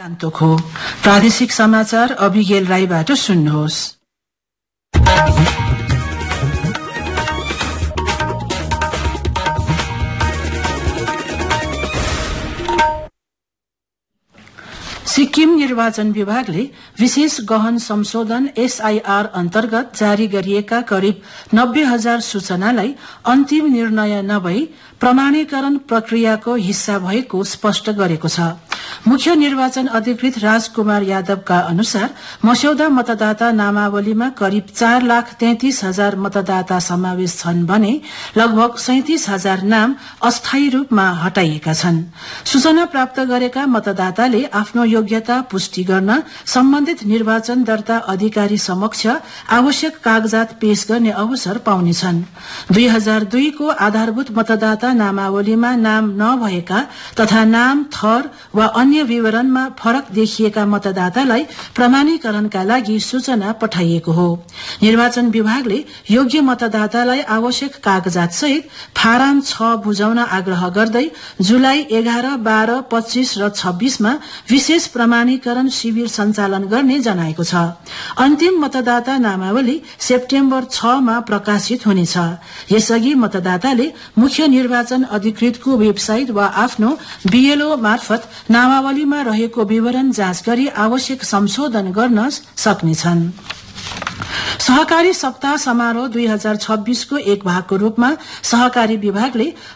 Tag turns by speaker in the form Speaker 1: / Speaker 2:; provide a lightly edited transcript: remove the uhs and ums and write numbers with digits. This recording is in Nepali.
Speaker 1: गान्तोक हो। प्रादेशिक समाचार अभिगेल राईबाट सुन्नुहोस्। सिक्किम निर्वाचन विभागले विशेष गहन संशोधन SIR अन्तर्गत जारी गरिएका करिब 90,000 सूचनालाई अन्तिम निर्णय नभई प्रमाणीकरण प्रक्रियाको हिस्सा भएको स्पष्ट गरेको छ। मुख्य निर्वाचन अधिकृत राजकुमार यादवका अनुसार मस्यौदा मतदाता नामावलीमा करिब 4,33,000 मतदाता समावेश छन् भने लगभग 37,000 नाम अस्थायी रूपमा हटाइएका छन्। सूचना प्राप्त गरेका मतदाताले आफ्नो योग्यता पुष्टि गर्न सम्बन्धित निर्वाचन दर्ता अधिकारी समक्ष आवश्यक कागजात पेश गर्ने अवसर पाउनेछन्। 2002 को आधारभूत मतदाता नामावलीमा नाम नभएका तथा नाम, थर वा अन्य विवरणमा फरक देखिएका मतदातालाई प्रमाणीकरणका लागि सूचना पठाइएको हो। निर्वाचन विभागले योग्य मतदातालाई आवश्यक कागजात सहित फारम 6 बुझाउन आग्रह गर्दै जुलाई 11, 12, 25 र 26 मा विशेष प्रमाणीकरण शिविर सञ्चालन गर्ने जनाएको छ। अन्तिम मतदाता नामावली सेप्टेम्बर 6 मा प्रकाशित हुनेछ। यसअघि मतदाताले मुख्य निर्वाचन अधिकृतको वेबसाइट वा आफ्नो BLO मार्फत नामावलीमा रहेको विवरण जाँच गरी आवश्यक संशोधन गर्न सक्नेछन्। सहकारी सप्ताह समारोह 2026 को एक भागको रूपमा सहकारी विभागले